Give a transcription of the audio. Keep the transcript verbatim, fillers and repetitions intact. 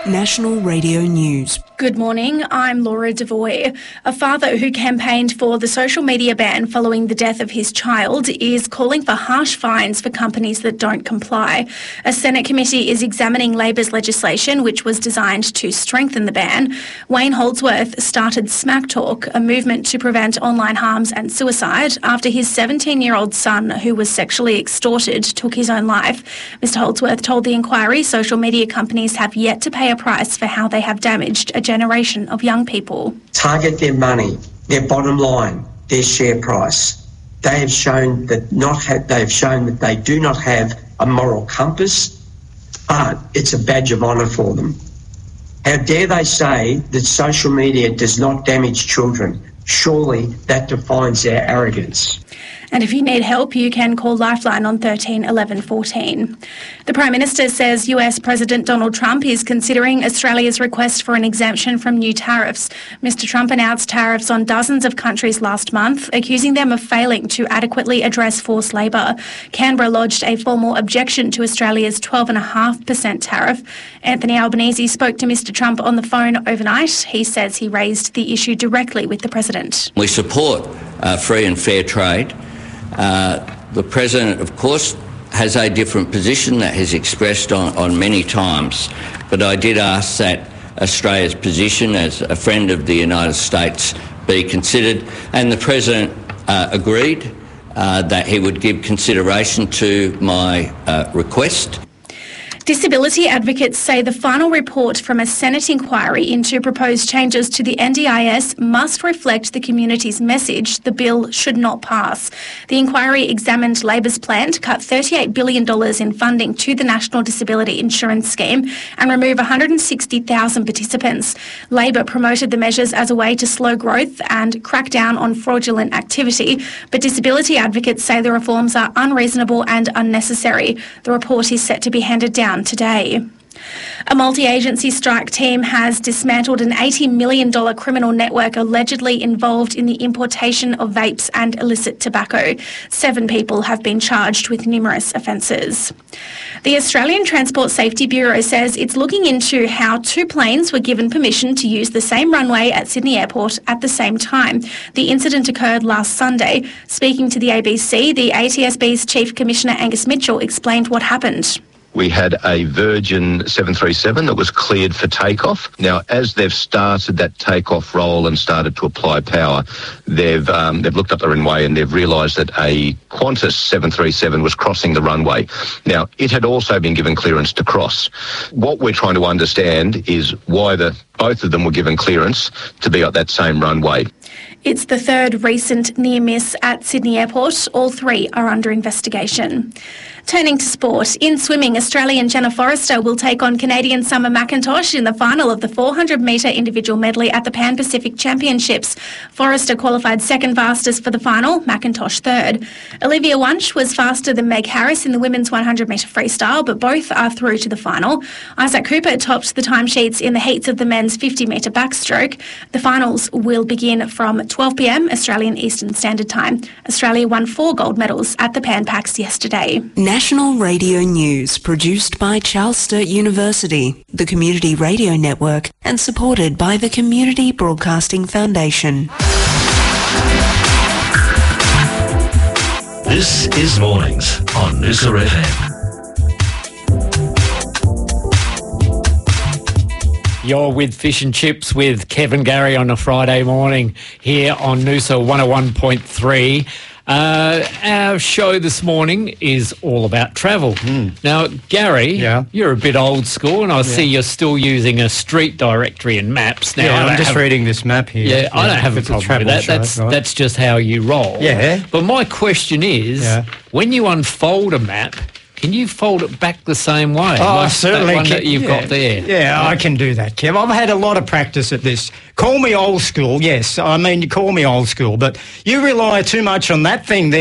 National Radio News. Good morning, I'm Laura Devoy. A father who campaigned for the social media ban following the death of his child is calling for harsh fines for companies that don't comply. A Senate committee is examining Labor's legislation, which was designed to strengthen the ban. Wayne Holdsworth started Smack Talk, a movement to prevent online harms and suicide, after his seventeen-year-old son, who was sexually extorted, took his own life. Mister Holdsworth told the inquiry social media companies have yet to pay a price for how they have damaged a generation of young people. Target their money, their bottom line, their share price. They have shown that not have, they have shown that they do not have a moral compass, but it's a badge of honour for them. How dare they say that social media does not damage children? Surely that defines their arrogance. And if you need help, you can call Lifeline on thirteen eleven fourteen. The Prime Minister says U S President Donald Trump is considering Australia's request for an exemption from new tariffs. Mister Trump announced tariffs on dozens of countries last month, accusing them of failing to adequately address forced labour. Canberra lodged a formal objection to Australia's twelve point five percent tariff. Anthony Albanese spoke to Mister Trump on the phone overnight. He says he raised the issue directly with the President. We support uh, free and fair trade. Uh, the President, of course, has a different position that he's expressed on, on many times, but I did ask that Australia's position as a friend of the United States be considered, and the President uh, agreed uh, that he would give consideration to my uh, request. Disability advocates say the final report from a Senate inquiry into proposed changes to the N D I S must reflect the community's message the bill should not pass. The inquiry examined Labor's plan to cut thirty-eight billion dollars in funding to the National Disability Insurance Scheme and remove one hundred sixty thousand participants. Labor promoted the measures as a way to slow growth and crack down on fraudulent activity, but disability advocates say the reforms are unreasonable and unnecessary. The report is set to be handed down today. A multi-agency strike team has dismantled an eighty million dollars criminal network allegedly involved in the importation of vapes and illicit tobacco. Seven people have been charged with numerous offences. The Australian Transport Safety Bureau says it's looking into how two planes were given permission to use the same runway at Sydney Airport at the same time. The incident occurred last Sunday. Speaking to the A B C, the A T S B's Chief Commissioner Angus Mitchell explained what happened. We had a Virgin seven thirty-seven that was cleared for takeoff. Now, as they've started that takeoff roll and started to apply power, they've um, they've looked up the runway and they've realised that a Qantas seven thirty-seven was crossing the runway. Now, it had also been given clearance to cross. What we're trying to understand is why the both of them were given clearance to be at that same runway. It's the third recent near miss at Sydney Airport. All three are under investigation. Turning to sport, in swimming, Australian Jenna Forrester will take on Canadian Summer McIntosh in the final of the four hundred metre individual medley at the Pan Pacific Championships. Forrester qualified second fastest for the final, McIntosh third. Olivia Wunsch was faster than Meg Harris in the women's one hundred metre freestyle, but both are through to the final. Isaac Cooper topped the timesheets in the heats of the men's fifty metre backstroke. The finals will begin from twelve p m Australian Eastern Standard Time. Australia won four gold medals at the Pan Pacs yesterday. National Radio News, produced by Charles Sturt University, the Community Radio Network, and supported by the Community Broadcasting Foundation. This is Mornings on Noosa F M. You're with Fish and Chips with Kevin Gary on a Friday morning here on Noosa one oh one point three. Uh, our show this morning is all about travel. Mm. Now, Gary, yeah. you're a bit old school, and I yeah. see you're still using a street directory and maps. Now, yeah, I'm just have, reading this map here. Yeah, yeah I don't have a problem with that. Show, that's right? that's just how you roll. Yeah. But my question is, yeah. when you unfold a map, can you fold it back the same way? Oh, like certainly. That one can, that you've yeah, got there. Yeah, yeah, I can do that, Kev. I've had a lot of practice at this. Call me old school, yes. I mean, you call me old school, but you rely too much on that thing there.